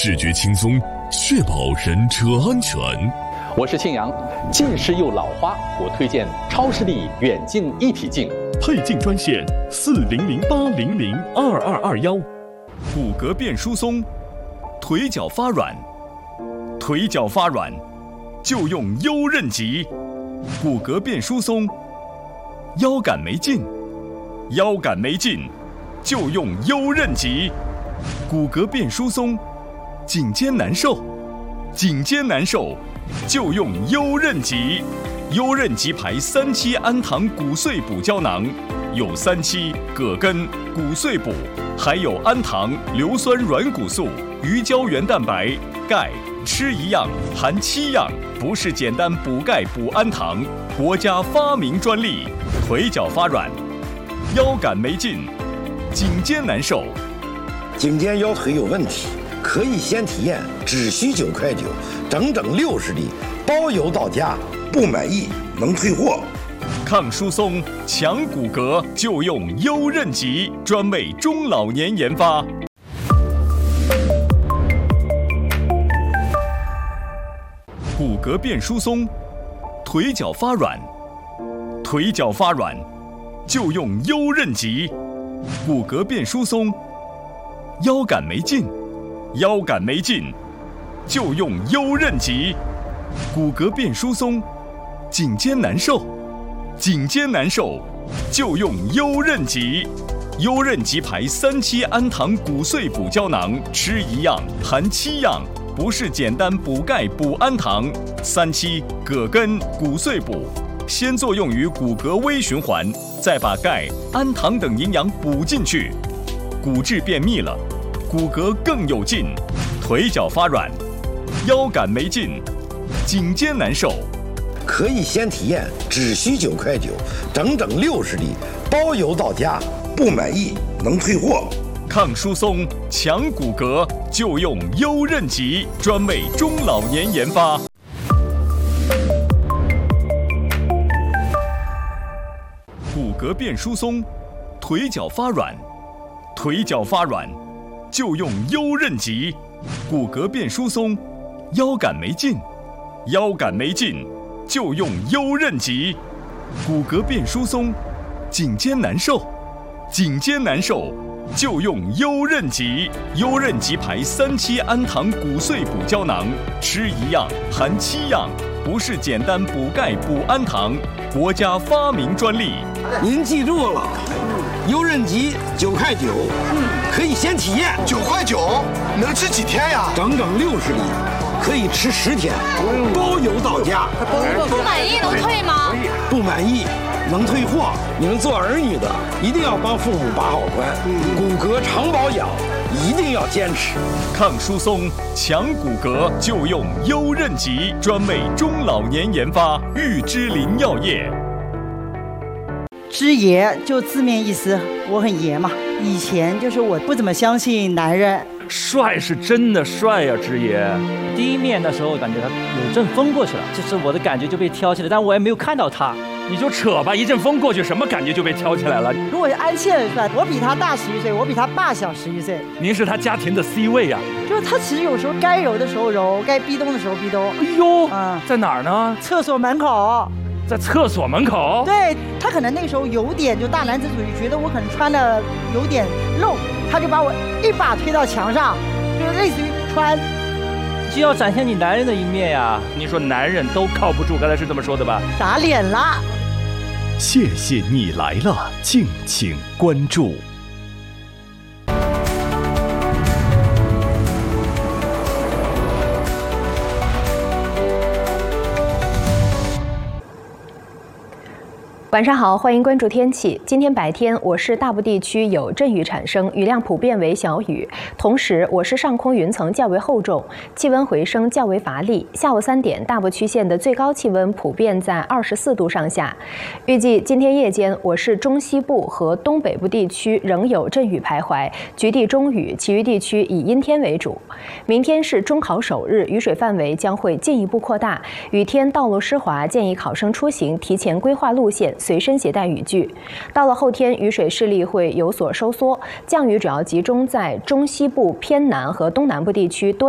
视觉轻松，确保人车安全。 我是庆阳，近视又老花，我推荐超视力远近一体镜。 配镜专线4008002221。 骨骼变疏松，腿脚发软，腿脚发软就用优韧极。骨骼变疏松，腰杆没劲，腰杆没劲就用优韧极。骨骼变疏松，颈肩难受，颈肩难受就用优韧极。优韧极牌3期氨糖骨碎补胶囊，有3期葛根、骨碎补，还有氨糖、硫酸软骨素、鱼胶原蛋白、钙，吃一样含7样，不是简单补钙补氨糖，国家发明专利。腿脚发软，腰杆没劲，颈肩难受， 颈肩腰腿有问题，可以先体验，只需9块9，整整60粒，包邮到家，不满意能退货。 抗疏松、强骨骼就用优韧极，专为中老年研发。骨骼变疏松，腿脚发软，腿脚发软就用优韧极。骨骼变疏松，腰杆没劲，腰杆没劲就用优韧极。骨骼变疏松，颈肩难受，颈肩难受就用优韧极。优韧极牌3期氨糖骨碎补胶囊，吃一样含7样，不是简单补钙补氨糖。3期葛根、骨碎补，先作用于骨骼微循环，再把钙、氨糖等营养补进去，骨质变密了，骨骼更有劲。腿脚发软，腰杆没劲，颈肩难受， 可以先体验，只需9块9，整整60粒，包邮到家，不满意能退货。 抗疏松、强骨骼就用优韧极，专为中老年研发。骨骼变疏松，腿脚发软，腿脚发软就用优韧极。骨骼变疏松，腰杆没劲，腰杆没劲就用优韧极。骨骼变疏松，颈肩难受，颈肩难受就用优韧极。优韧极牌3期氨糖骨碎补胶囊，吃一样含7样，不是简单补钙补氨糖，国家发明专利。 您记住了，优韧极9块9，可以先体验。 9块9，能吃几天呀？ 整整60粒，可以吃10天，包邮到家。 不满意能退吗？ 不满意能退货。你们做儿女的一定要帮父母把好关，骨骼常保养一定要坚持。 抗疏松、强骨骼就用优韧极，专为中老年研发。玉芝林药业。 知爷就字面意思，我很爷嘛。以前就是我不怎么相信男人。 帅是真的帅呀，知爷。第一面的时候感觉他有阵风过去了，就是我的感觉就被挑起来，但我也没有看到他。 你就扯吧，一阵风过去，什么感觉就被挑起来了。 如果是按现在算，我比他大11岁，我比他爸小11岁。 您是他家庭的 C 位啊。 就是他其实有时候该揉的时候揉，该逼咚的时候逼咚。 哎呦，在哪儿呢？ 厕所门口。 在厕所门口？ 对，他可能那个时候有点就大男子主义，觉得我可能穿的有点露，他就把我一把推到墙上，就是类似于穿。 就要展现你男人的一面呀。 你说男人都靠不住，刚才是这么说的吧？ 打脸了。 谢谢你来了，敬请关注。 晚上好，欢迎关注天气。今天白天，我市大部地区有阵雨产生，雨量普遍为小雨。同时，我市上空云层较为厚重，气温回升较为乏力。下午3点，大部区县的最高气温普遍在24度上下。预计今天夜间，我市中西部和东北部地区仍有阵雨徘徊，局地中雨，其余地区以阴天为主。明天是中考首日，雨水范围将会进一步扩大，雨天道路湿滑，建议考生出行提前规划路线，随身携带雨具。到了后天，雨水势力会有所收缩，降雨主要集中在中西部偏南和东南部地区多。